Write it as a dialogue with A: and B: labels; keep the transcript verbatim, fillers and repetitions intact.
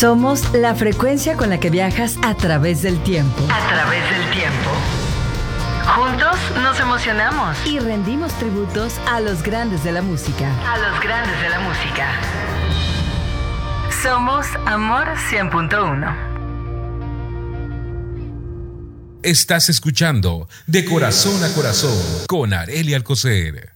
A: Somos la frecuencia con la que viajas a través del tiempo.
B: A través del tiempo. Juntos nos emocionamos.
A: Y rendimos tributos a los grandes de la música.
B: A los grandes de la música. Somos Amor cien punto uno.
C: Estás escuchando De Corazón a Corazón con Arely Alcocer.